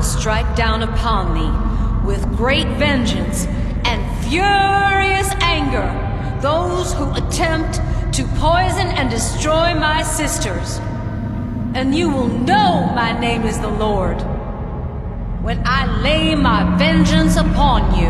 strike down upon thee with great vengeance and furious anger those who attempt to poison and destroy my sisters. And you will know my name is the Lord when I lay my vengeance upon you.